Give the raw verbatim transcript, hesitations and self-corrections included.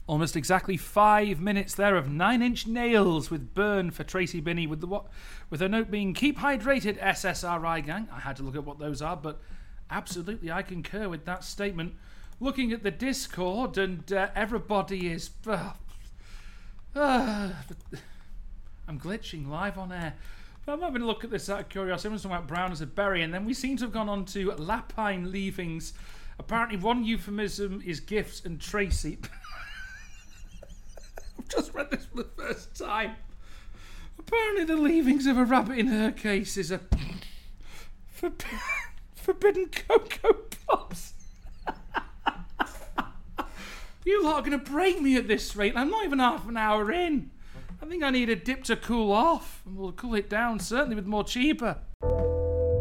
Almost exactly five minutes there of Nine Inch Nails with Burn for Tracy Binney, with the what, with her note being keep hydrated, S S R I gang. I had to look at what those are, but absolutely I concur with that statement. Looking at the Discord, and uh, everybody is... Uh, uh, I'm glitching live on air. But I'm having a look at this out of curiosity. Everyone's talking about brown as a berry, and then we seem to have gone on to lapine leavings. Apparently one euphemism is gifts and Tracy... I've just read this for the first time. Apparently the leavings of a rabbit in her case is a for, forbidden Cocoa Pops. You lot are going to break me at this rate. I'm not even half an hour in. I think I need a dip to cool off. And we'll cool it down, certainly with more cheaper.